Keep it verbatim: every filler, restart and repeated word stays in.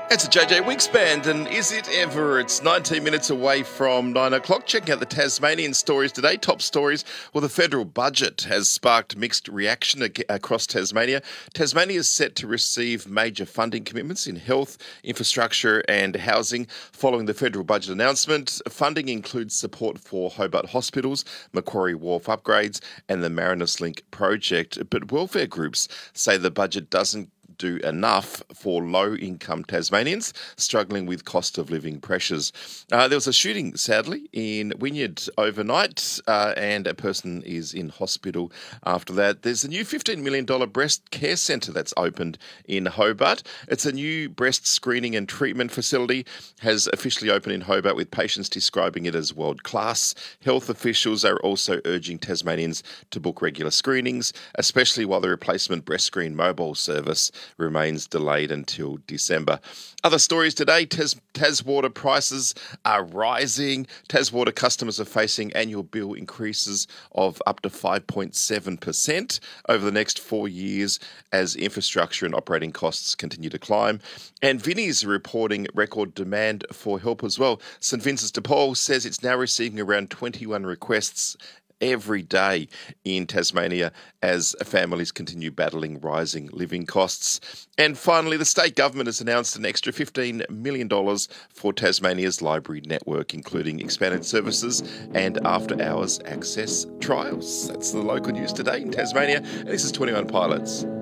It's a J J Weeks band, and is it ever? It's nineteen minutes away from nine o'clock. Checking out the Tasmanian stories today. Top stories. Well, the federal budget has sparked mixed reaction ag- across Tasmania. Tasmania is set to receive major funding commitments in health, infrastructure and housing following the federal budget announcement. Funding includes support for Hobart hospitals, Macquarie Wharf upgrades and the Marinus Link project. But welfare groups say the budget doesn't do enough for low-income Tasmanians struggling with cost of living pressures. Uh, there was a shooting, sadly, in Wynyard overnight, uh, and a person is in hospital after that. There's a new fifteen million dollars breast care centre that's opened in Hobart. It's a new breast screening and treatment facility, has officially opened in Hobart, with patients describing it as world-class. Health officials are also urging Tasmanians to book regular screenings, especially while the replacement breast screen mobile service remains delayed until December. Other stories today: Tas- Taswater prices are rising. Taswater customers are facing annual bill increases of up to five point seven percent over the next four years as infrastructure and operating costs continue to climb. And Vinnie's reporting record demand for help as well. St Vincent's de Paul says it's now receiving around twenty-one requests every day in Tasmania as families continue battling rising living costs. And finally, the state government has announced an extra fifteen million dollars for Tasmania's library network, including expanded services and after-hours access trials. That's the local news today in Tasmania. And this is twenty-one Pilots.